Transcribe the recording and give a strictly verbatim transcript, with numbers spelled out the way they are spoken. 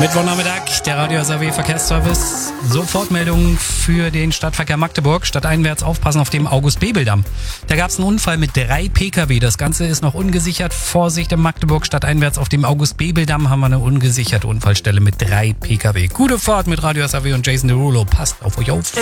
Mittwochnachmittag, der Radio S A W Verkehrsservice. Sofortmeldung für den Stadtverkehr Magdeburg. Stadteinwärts aufpassen auf dem August-Bebel-Damm. Da gab es einen Unfall mit drei Pkw. Das Ganze ist noch ungesichert. Vorsicht in Magdeburg, stadteinwärts auf dem August-Bebel-Damm haben wir eine ungesicherte Unfallstelle mit drei Pkw. Gute Fahrt mit Radio S A W und Jason Derulo. Passt auf euch auf.